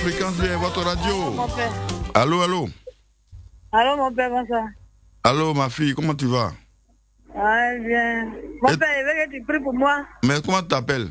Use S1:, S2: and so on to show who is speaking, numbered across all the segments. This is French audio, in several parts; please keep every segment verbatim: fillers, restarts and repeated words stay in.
S1: fréquence bien votre radio.
S2: Mon père.
S1: Allô, allô.
S2: Allô, mon père, bonsoir.
S1: Allô, ma fille, comment tu vas?
S2: Ah, bien. Mon
S1: Et...
S2: père, il veut que tu pries pour moi.
S1: Mais comment tu t'appelles?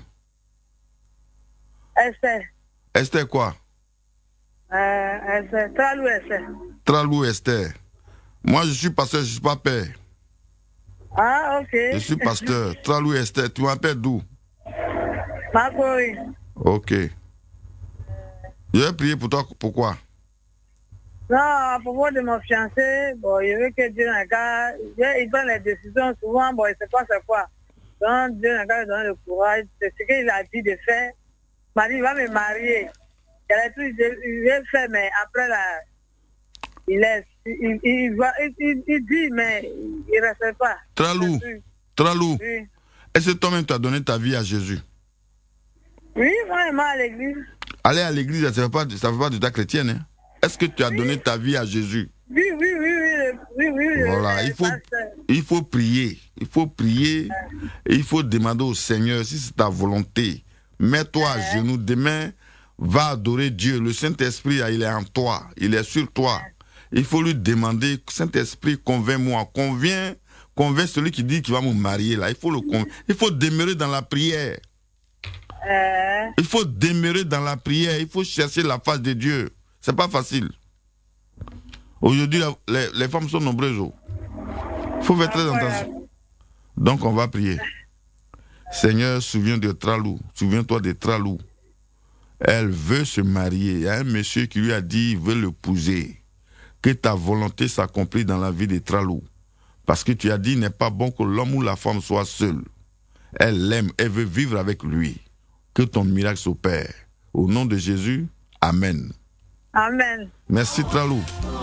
S2: Esther.
S1: Esther quoi?
S2: Euh, Esther. Tralou Esther.
S1: Tralou Esther. Moi, je suis pasteur, je ne suis pas père.
S2: Ah, ok.
S1: Je suis pasteur. Tralou Esther, tu m'appelles d'où?
S2: Makori.
S1: Ok. Je vais prier pour toi, pourquoi?
S2: Non, à propos de mon fiancé, bon, il veut que Dieu n'a qu'à... Il prend les décisions souvent, bon, il ne sait pas c'est quoi. Donc, Dieu n'a qu'à lui donner le courage. C'est ce qu'il a dit de faire. Il m'a dit, il va me marier. Il a tout, il veut faire, mais après, là, il laisse. Il, il, il, va, il, il, il dit, mais il ne respecte pas.
S1: Tralou, Tralou,
S2: oui.
S1: Est-ce que toi-même tu as donné ta vie à Jésus?
S2: Oui, moi, à l'église.
S1: Aller à l'église, ça ne fait pas, ça fait pas de ta chrétienne. Hein? Est-ce que tu as oui. donné ta vie à Jésus?
S2: Oui, oui, oui, oui, oui, oui.
S1: Voilà, il faut, il faut prier. Il faut prier et il faut demander au Seigneur si c'est ta volonté. Mets-toi à genoux demain, va adorer Dieu. Le Saint-Esprit, il est en toi, il est sur toi. Il faut lui demander, Saint-Esprit, convainc-moi, convainc, convainc celui qui dit qu'il va me marier là. Il faut le convaincre. Il faut demeurer dans la prière.
S2: Euh...
S1: Il faut demeurer dans la prière. Il faut chercher la face de Dieu. C'est pas facile. Aujourd'hui, les, les femmes sont nombreuses. Il faut faire très attention. Donc, on va prier. Seigneur, souviens de Tralou. Souviens-toi de Tralou. Elle veut se marier. Il y a un monsieur qui lui a dit, il veut l'épouser. Que ta volonté s'accomplisse dans la vie de Tralou. Parce que tu as dit, il n'est pas bon que l'homme ou la femme soit seul. Elle l'aime, elle veut vivre avec lui. Que ton miracle s'opère. Au nom de Jésus, Amen.
S2: Amen.
S1: Merci Tralou.